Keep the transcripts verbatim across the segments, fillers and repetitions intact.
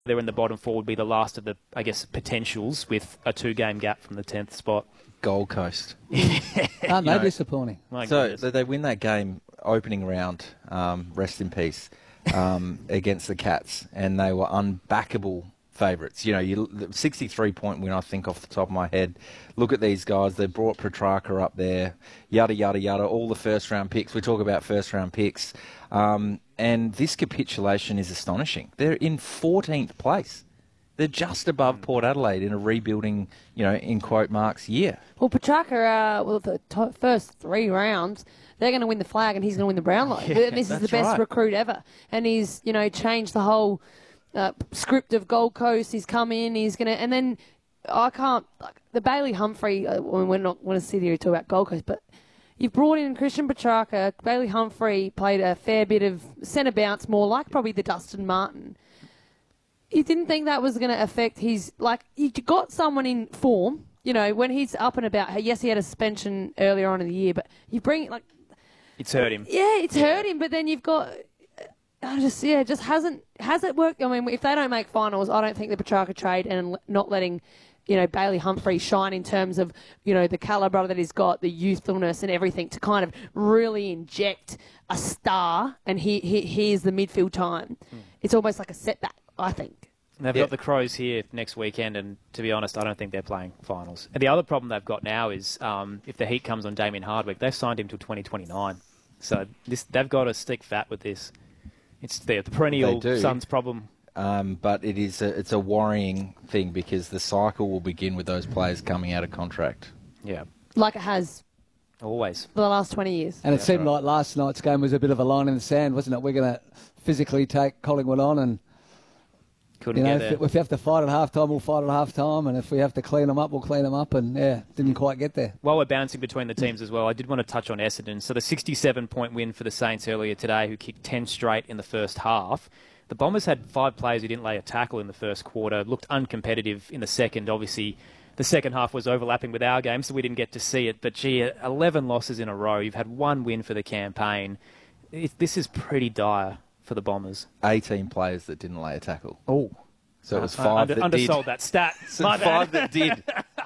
they're in the bottom four would be the last of the, I guess, potentials with a two-game gap from the tenth spot. Gold Coast. Aren't they disappointing? My So goodness. they win that game opening round, um, rest in peace, um, against the Cats, and they were unbackable favourites. You know, you sixty-three point win, I think, off the top of my head. Look at these guys. They brought Petrarca up there, yada, yada, yada, all the first-round picks. We talk about first-round picks. Um, and this capitulation is astonishing. They're in fourteenth place. They're just above Port Adelaide in a rebuilding, you know, in quote marks, year. Well, Petrarca, uh, well, the to- first three rounds, they're going to win the flag and he's going to win the Brownlow. Yeah, this is the that's best right. recruit ever. And he's, you know, changed the whole uh, script of Gold Coast. He's come in, he's going to, and then I can't, like, the Bailey Humphrey, uh, we're not going to sit here and talk about Gold Coast, but you've brought in Christian Petrarca. Bailey Humphrey played a fair bit of centre bounce, more like probably the Dustin Martin. You didn't think that was going to affect his, like, you got someone in form, you know, when he's up and about. Yes, he had a suspension earlier on in the year, but you bring, like... It's hurt him. Yeah, it's hurt him, but then you've got... I just, yeah, it just hasn't, has it worked? I mean, if they don't make finals, I don't think the Petrarca trade and not letting, you know, Bailey Humphrey shine in terms of, you know, the calibre that he's got, the youthfulness and everything to kind of really inject a star, and he, he, here's the midfield time. Mm. It's almost like a setback, I think. They've Yeah. got the Crows here next weekend, and to be honest, I don't think they're playing finals. And the other problem they've got now is um, if the heat comes on Damien Hardwick, they've signed him till twenty twenty-nine. So this they've got to stick fat with this. It's the, the perennial They do. Suns problem. Um, but it is a, it's a worrying thing because the cycle will begin with those players coming out of contract. Yeah, Like it has always. for the last twenty years. And it seemed like last night's game was a bit of a line in the sand, wasn't it? We're going to physically take Collingwood on, and Couldn't you know, get there. if, if we have to fight at half time, we'll fight at half time, and if we have to clean them up, we'll clean them up, and yeah, didn't quite get there. While we're bouncing between the teams as well, I did want to touch on Essendon. So the sixty-seven point win for the Saints earlier today, who kicked ten straight in the first half. The Bombers had five players who didn't lay a tackle in the first quarter, looked uncompetitive in the second. Obviously, the second half was overlapping with our game, so we didn't get to see it. But, gee, eleven losses in a row. You've had one win for the campaign. It, this is pretty dire for the Bombers. eighteen players that didn't lay a tackle. Oh. So it was Uh, five under, that undersold did. that stat. So My five bad. that did.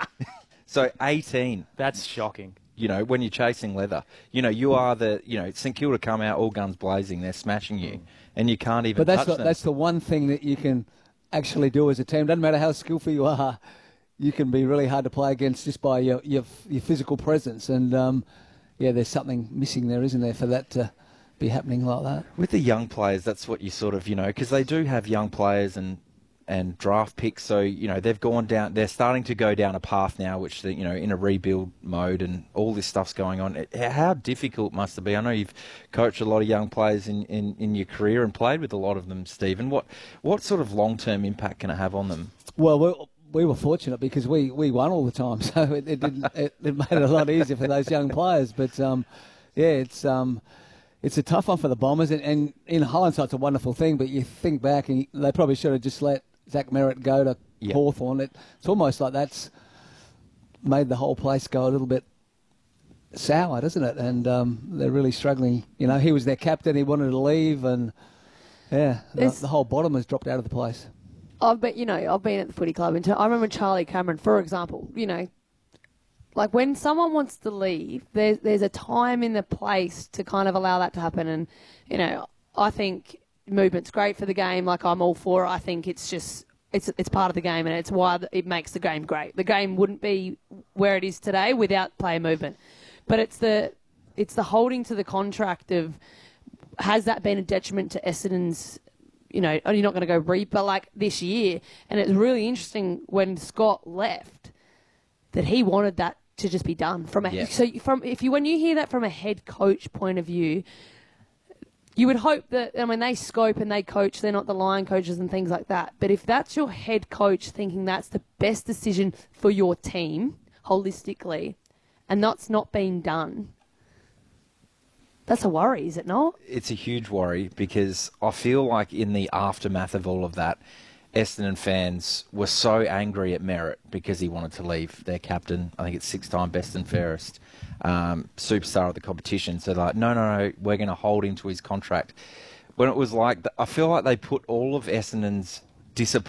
So eighteen. That's shocking. You know, when you're chasing leather, you know, you are the, you know, St Kilda come out all guns blazing, they're smashing you, and you can't even But that's touch the, them. that's the one thing that you can actually do as a team. Doesn't matter how skillful you are, you can be really hard to play against just by your your, your physical presence. And um, yeah, there's something missing there, isn't there, for that to be happening like that? With the young players, that's what you sort of, you know, because they do have young players and and draft picks, so, you know, they've gone down, they're starting to go down a path now, which, you know, in a rebuild mode and all this stuff's going on. It, how difficult must it be? I know you've coached a lot of young players in, in, in your career and played with a lot of them, Stephen. What what sort of long-term impact can it have on them? Well, we, we were fortunate because we, we won all the time, so it, it didn't it, it made it a lot easier for those young players. But um, yeah, it's um, it's a tough one for the Bombers, and, and in hindsight, it's a wonderful thing. But you think back, and they probably should have just let Zach Merritt go to Yep. Hawthorn. It, it's almost like that's made the whole place go a little bit sour, doesn't it? And um, they're really struggling. You know, he was their captain. He wanted to leave, and yeah, the, There's- the whole bottom has dropped out of the place. I've been, you know, I've been at the footy club, and t- I remember Charlie Cameron, for example. You know, like when someone wants to leave, there's there's a time in the place to kind of allow that to happen. And you know, I think movement's great for the game. Like I'm all for it. I think it's just it's it's part of the game, and it's why it makes the game great. The game wouldn't be where it is today without player movement. But it's the it's the holding to the contract of, has that been a detriment to Essendon's? You know, you're not going to go reap, but like this year. And it's really interesting when Scott left that he wanted that to just be done. From a, Yeah. So from if you when you hear that from a head coach point of view, you would hope that, I mean, they scope and they coach. They're not the line coaches and things like that. But if that's your head coach thinking that's the best decision for your team holistically, and that's not being done, that's a worry, is it not? It's a huge worry because I feel like in the aftermath of all of that, Essendon fans were so angry at Merritt because he wanted to leave their captain. I think it's six-time best and fairest um, superstar of the competition. So they're like, no, no, no, we're going to hold him to his contract. When it was like, I feel like they put all of Essendon's disappointment